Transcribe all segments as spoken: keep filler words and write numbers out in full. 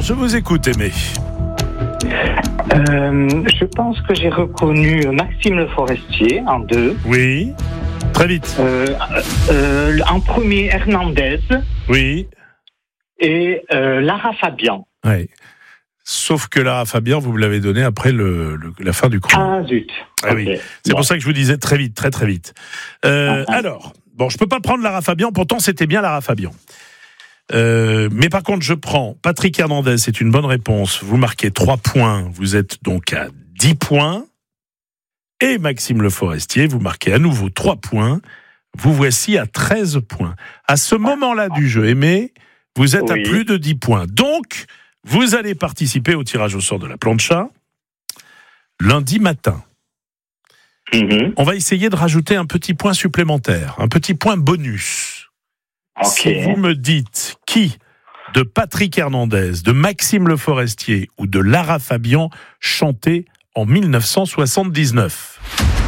je vous écoute, Aimé. Euh, je pense que j'ai reconnu Maxime Le Forestier en deux. Oui. Très vite. Euh, euh, en premier, Hernandez. Oui. Et euh, Lara Fabian. Oui. Sauf que Lara Fabian, vous me l'avez donné après le, le, la fin du chrono. Ah zut. Ah, okay. Oui. C'est bon. Pour ça que je vous disais très vite, très très vite. Euh, uh-huh. Alors, bon, je peux pas prendre Lara Fabian, pourtant c'était bien Lara Fabian. Euh, mais par contre, je prends Patrick Hernandez, c'est une bonne réponse. Vous marquez trois points, vous êtes donc à dix points. Et Maxime Le Forestier, vous marquez à nouveau trois points. Vous voici à treize points. À ce moment-là du jeu, Aimé, vous êtes oui. à plus de dix points. Donc, vous allez participer au tirage au sort de la plancha lundi matin. Mm-hmm. On va essayer de rajouter un petit point supplémentaire, un petit point bonus. Okay. Si vous me dites qui de Patrick Hernandez, de Maxime Le Forestier ou de Lara Fabian chantait en dix-neuf cent soixante-dix-neuf.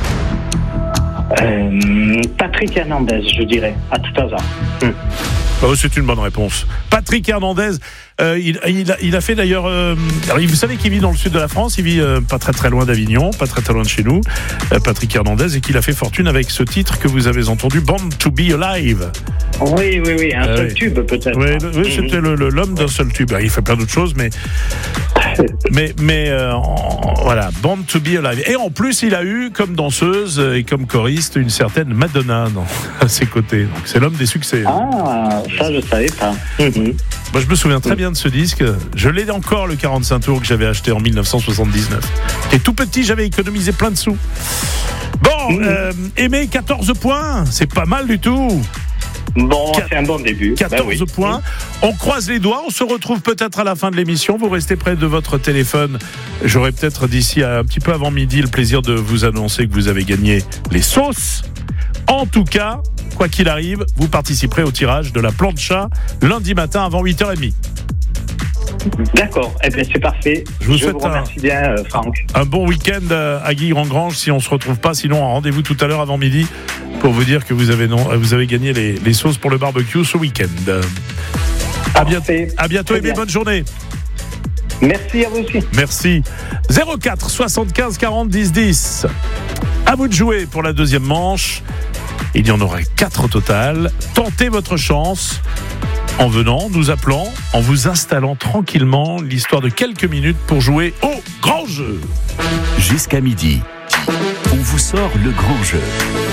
Euh, Patrick Hernandez, je dirais, à tout hasard. Hum. Oh, c'est une bonne réponse. Patrick Hernandez, euh, il, il, a, il a fait d'ailleurs... Euh, alors, vous savez qu'il vit dans le sud de la France, il vit euh, pas très très loin d'Avignon, pas très très loin de chez nous, euh, Patrick Hernandez, et qu'il a fait fortune avec ce titre que vous avez entendu, Born to be Alive. Oui, oui, oui, un euh, seul oui. tube peut-être. Oui, le, oui mm-hmm. c'était le, le, l'homme d'un seul tube. Il fait plein d'autres choses, mais... mais, mais euh, en, voilà, Born to be Alive. Et en plus, il a eu, comme danseuse et comme choriste, une certaine Madonna dans, à ses côtés. Donc, c'est l'homme des succès. Ah, ça, je savais pas. Mm-hmm. Moi, je me souviens très bien de ce disque. Je l'ai encore, le quarante-cinq tours que j'avais acheté en dix-neuf cent soixante-dix-neuf. Et tout petit, j'avais économisé plein de sous. Bon, mmh. euh, Aimé, quatorze points. C'est pas mal du tout. Bon, c'est un bon début. quatorze ben oui. points. On croise les doigts. On se retrouve peut-être à la fin de l'émission. Vous restez près de votre téléphone. J'aurai peut-être d'ici à un petit peu avant midi le plaisir de vous annoncer que vous avez gagné les sauces. En tout cas, quoi qu'il arrive, vous participerez au tirage de la plancha lundi matin avant huit heures trente. D'accord, eh bien c'est parfait. Je vous Je souhaite vous remercie un, bien, euh, Franck. Un bon week-end à Guilherand-Grange si on ne se retrouve pas. Sinon, un rendez-vous tout à l'heure avant midi pour vous dire que vous avez, non, vous avez gagné les, les sauces pour le barbecue ce week-end. À bientôt, à bientôt et bien bonne journée. Merci à vous aussi. Merci. zéro quatre soixante-quinze quarante dix dix. À vous de jouer pour la deuxième manche. Il y en aurait quatre au total. Tentez votre chance en venant, nous appelant, en vous installant tranquillement, l'histoire de quelques minutes pour jouer au grand jeu. Jusqu'à midi, on vous sort le grand jeu.